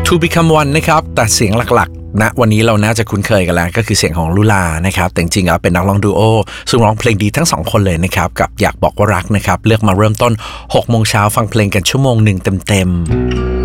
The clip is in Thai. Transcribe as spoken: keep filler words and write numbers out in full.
To Become One นะครับแต่เสียงหลักๆนะวันนี้เราน่าจะคุ้นเคยกันแล้วก็คือเสียงของลุลานะครับแต่จริงๆแล้วเป็นนักร้องดูโอซึ่งร้องเพลงดีทั้งสองคนเลยนะครับกับอยากบอกว่ารักนะครับเลือกมาเริ่มต้นหกโมงเช้าฟังเพลงกันชั่วโมงหนึ่งเต็มๆ